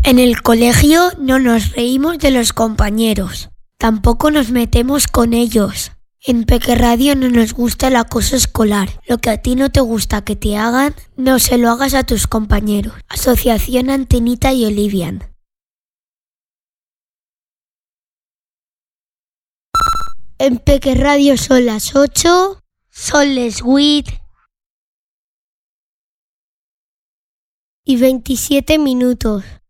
En el colegio no nos reímos de los compañeros, tampoco nos metemos con ellos. En Peque Radio no nos gusta el acoso escolar. Lo que a ti no te gusta que te hagan, no se lo hagas a tus compañeros. Asociación Antenita y Olivian. En Peque Radio son las 8, son les 8 y 27 minutos.